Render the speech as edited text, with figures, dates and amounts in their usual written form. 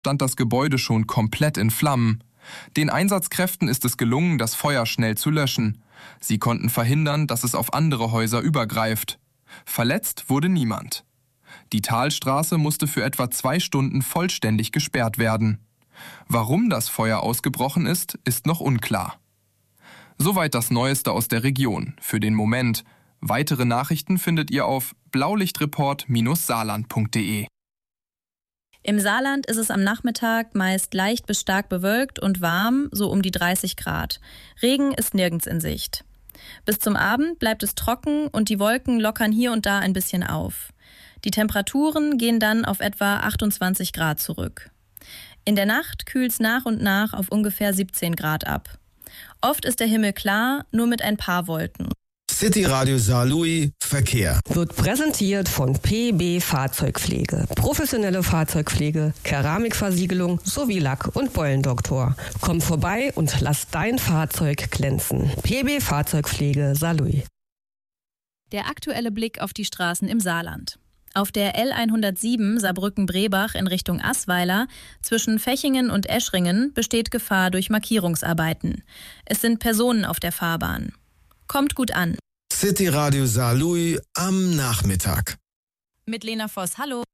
stand das Gebäude schon komplett in Flammen. Den Einsatzkräften ist es gelungen, das Feuer schnell zu löschen. Sie konnten verhindern, dass es auf andere Häuser übergreift. Verletzt wurde niemand. Die Talstraße musste für etwa 2 Stunden vollständig gesperrt werden. Warum das Feuer ausgebrochen ist, ist noch unklar. Soweit das Neueste aus der Region. Für den Moment. Weitere Nachrichten findet ihr auf blaulichtreport-saarland.de. Im Saarland ist es am Nachmittag meist leicht bis stark bewölkt und warm, so um die 30 Grad. Regen ist nirgends in Sicht. Bis zum Abend bleibt es trocken und die Wolken lockern hier und da ein bisschen auf. Die Temperaturen gehen dann auf etwa 28 Grad zurück. In der Nacht kühlt es nach und nach auf ungefähr 17 Grad ab. Oft ist der Himmel klar, nur mit ein paar Wolken. City Radio Saarlouis Verkehr wird präsentiert von PB Fahrzeugpflege. Professionelle Fahrzeugpflege, Keramikversiegelung sowie Lack- und Beulendoktor. Komm vorbei und lass dein Fahrzeug glänzen. PB Fahrzeugpflege Saarlouis. Der aktuelle Blick auf die Straßen im Saarland. Auf der L107 Saarbrücken-Brebach in Richtung Assweiler zwischen Fechingen und Eschringen besteht Gefahr durch Markierungsarbeiten. Es sind Personen auf der Fahrbahn. Kommt gut an. City Radio Saarlouis am Nachmittag. Mit Lena Voss, hallo.